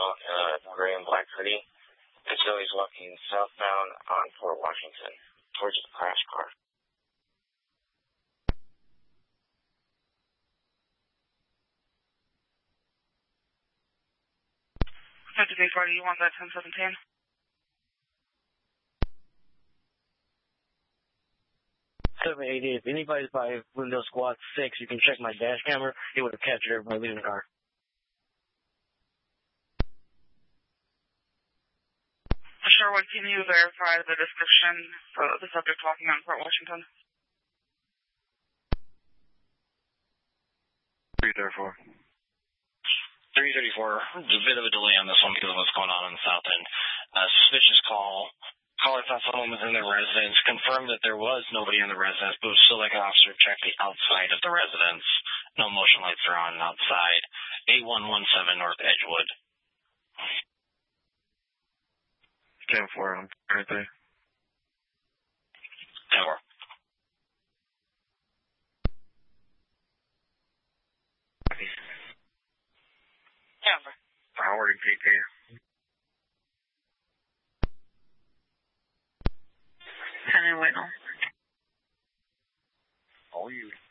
male in a gray and black hoodie. And so he's walking southbound on Port Washington towards the crash car. Have to be 40, you want that 1017? If anybody's by Windows Squad 6, you can check my dash camera. It would have captured everybody leaving the car. Sherwood, can you verify the description for the subject walking on Port Washington? 334. 334. There's a bit of a delay on this one because of what's going on the south end. Suspicious call. Caller thought someone was in their residence. Confirmed that there was nobody in the residence, but would still like an officer to check the outside of the residence. No motion lights are on outside. 8117 North Edgewood. 10-4, I'm right there. 10-4. Forwarding PP. 10 and Whitnall. All you.